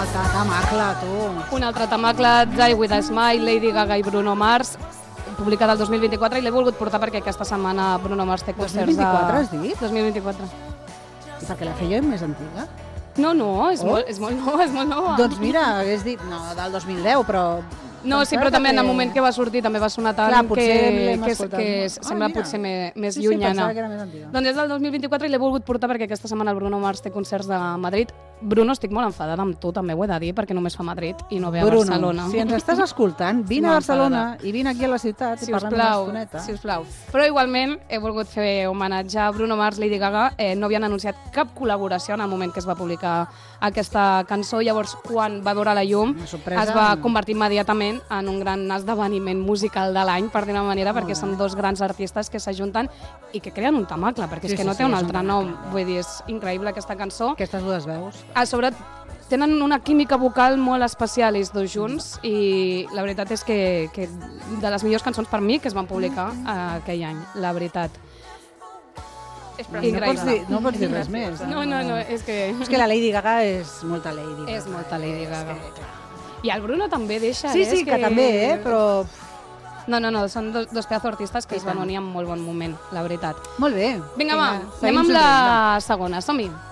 altre tamacle, tu. Un altre tamacle, Die With A Smile, Lady Gaga i Bruno Mars, publicat el 2024, i l'he volgut portar perquè aquesta setmana Bruno Mars té concerts 2024 has dit? 2024. I perquè la feia més antiga? No, és molt nova. Doncs mira, hagués dit, no, del 2010, però... No, sí, però també en el moment que va sortir també va sonar tant. Clar, potser que sembla potser més llunyana. Sí, pensava que era més antiga. Doncs és del 2024 i l'he volgut portar perquè aquesta setmana el Bruno Mars té concerts de Madrid. Bruno, estic molt enfadada amb tu, també ho he de dir, perquè només fa Madrid i no ve a Barcelona. Si ens estàs escoltant, vine a Barcelona i vine aquí a la ciutat i parlem una estoneta. Sisplau. Però igualment he volgut fer homenatge a Bruno Mars, Lady Gaga. No havien anunciat cap col·laboració en el moment que es va publicar aquesta cançó. Llavors, quan va veure la llum, es va convertir immediatament en un gran esdeveniment musical de l'any, per dir una manera, perquè són dos grans artistes que s'ajunten i que creen un tamacle, perquè és que no té un altre nom. Vull dir, és increïble aquesta cançó. Aquestes dues veus. A sobre tenen una química vocal molt especial ells dos junts i la veritat és que de les millors cançons per mi que es van publicar aquell any, la veritat. No pots dir res més. No, és que... És que la Lady Gaga és molta Lady Gaga. És molta Lady Gaga. I el Bruno també deixa... Sí, que també, però... No, són dos pedazos artistes que es van unir en molt bon moment, la veritat. Molt bé. Vinga, va, anem amb la segona, som-hi.